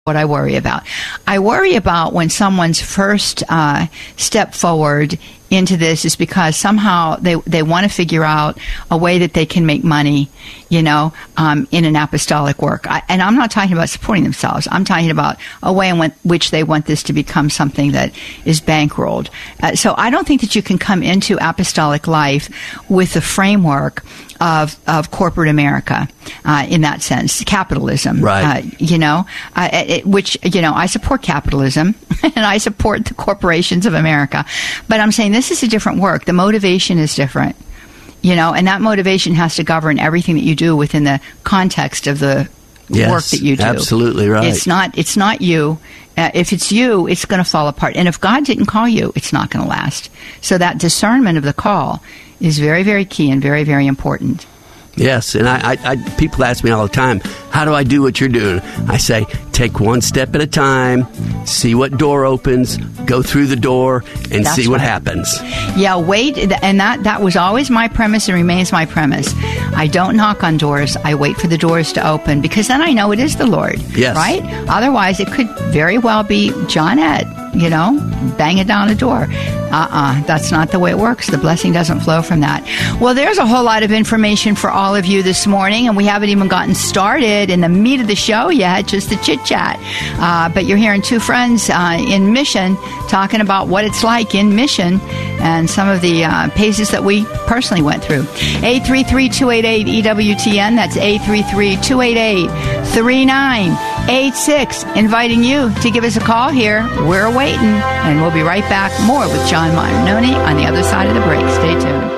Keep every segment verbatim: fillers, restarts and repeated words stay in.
what I worry about. I worry about when someone's first uh, step forward into this is because somehow they they want to figure out a way that they can make money, you know, um, in an apostolic work. I, and I'm not talking about supporting themselves. I'm talking about a way in w- which they want this to become something that is bankrolled. Uh, so I don't think that you can come into apostolic life with the framework of of corporate America uh, in that sense, capitalism. Right. Uh, you know, uh, it, which, you know, I support capitalism and I support the corporations of America. But I'm saying this is a different work. The motivation is different, you know, and that motivation has to govern everything that you do within the context of the yes, work that you do. Absolutely right. It's not, it's not you. Uh, if it's you, it's going to fall apart. And if God didn't call you, it's not going to last. So that discernment of the call is very, very key and very, very important. Yes, and I, I, I, people ask me all the time, how do I do what you're doing? I say, take one step at a time, see what door opens, go through the door, and That's see what right. happens. Yeah, wait, and that, that was always my premise and remains my premise. I don't knock on doors. I wait for the doors to open, because then I know it is the Lord, yes. right? Otherwise, it could very well be John Ed, you know, banging down a door. Uh-uh, that's not the way it works. The blessing doesn't flow from that. Well, there's a whole lot of information for all of you this morning, and we haven't even gotten started in the meat of the show yet, just the chit-chat. Uh, but you're hearing two friends uh, in Mission talking about what it's like in Mission and some of the uh, paces that we personally went through. eight three three, two eight eight, E W T N. That's eight three three, two eight eight, three nine eight six. Inviting you to give us a call here. We're waiting, and we'll be right back. More with John Martinoni on the other side of the break. Stay tuned.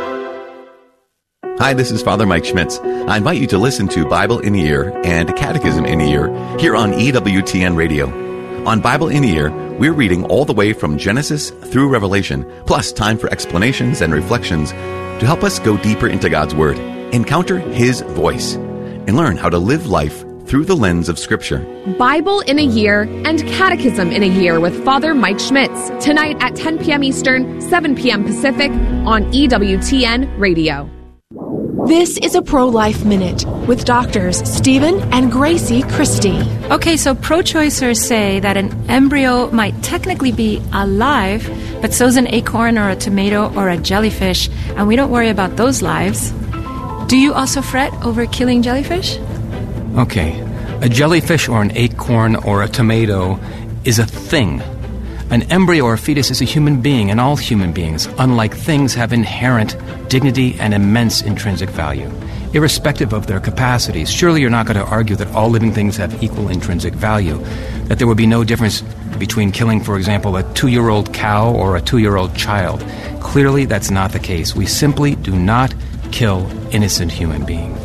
Hi, this is Father Mike Schmitz. I invite you to listen to Bible in a Year and Catechism in a Year here on E W T N Radio. On Bible in a Year, we're reading all the way from Genesis through Revelation, plus time for explanations and reflections to help us go deeper into God's Word, encounter His voice, and learn how to live life through the lens of Scripture. Bible in a Year and Catechism in a Year with Father Mike Schmitz. Tonight at ten p.m. Eastern, seven p.m. Pacific on E W T N Radio. This is a Pro-Life Minute with doctors Stephen and Gracie Christie. Okay, so pro-choicers say that an embryo might technically be alive, but so's an acorn or a tomato or a jellyfish, and we don't worry about those lives. Do you also fret over killing jellyfish? Okay, a jellyfish or an acorn or a tomato is a thing. An embryo or fetus is a human being, and all human beings, unlike things, have inherent dignity and immense intrinsic value, irrespective of their capacities. Surely you're not going to argue that all living things have equal intrinsic value, that there would be no difference between killing, for example, a two-year-old cow or a two-year-old child. Clearly, that's not the case. We simply do not kill innocent human beings.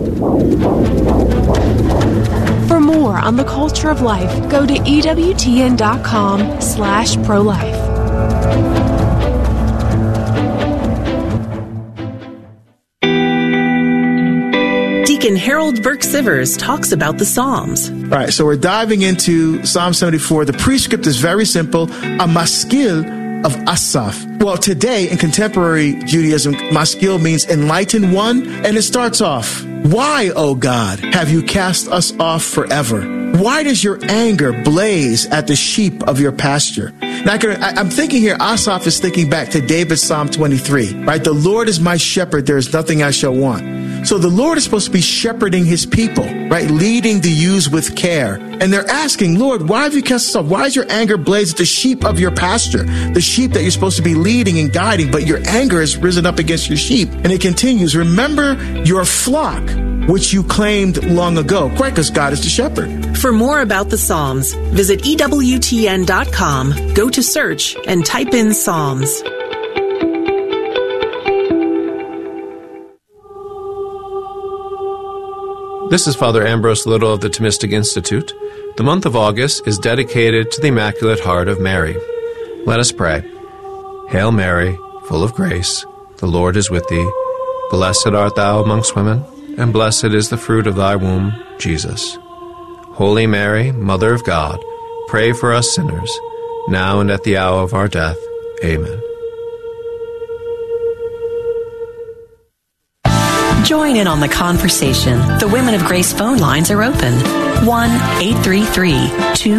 For more on the culture of life, go to EWTN.com slash pro-life. Deacon Harold Burke Sivers talks about the Psalms. All right, so we're diving into Psalm seventy-four. The prescript is very simple, a maskil of Asaph. Well, today in contemporary Judaism, maskil means enlightened one, and it starts off, why, O God, have you cast us off forever? Why does your anger blaze at the sheep of your pasture? Now, I can, I, I'm thinking here, Asaph is thinking back to David's Psalm twenty-three, right? The Lord is my shepherd, there is nothing I shall want. So the Lord is supposed to be shepherding his people, right? Leading the ewes with care. And they're asking, Lord, why have you cast us off? Why is your anger blaze at the sheep of your pasture? The sheep that you're supposed to be leading and guiding, but your anger has risen up against your sheep. And it continues, remember your flock, which you claimed long ago, right? Because God is the shepherd. For more about the Psalms, visit E W T N dot com, go to search, and type in Psalms. This is Father Ambrose Little of the Thomistic Institute. The month of August is dedicated to the Immaculate Heart of Mary. Let us pray. Hail Mary, full of grace, the Lord is with thee. Blessed art thou amongst women, and blessed is the fruit of thy womb, Jesus. Holy Mary, Mother of God, pray for us sinners, now and at the hour of our death. Amen. Join in on the conversation. The Women of Grace phone lines are open. one eight three three two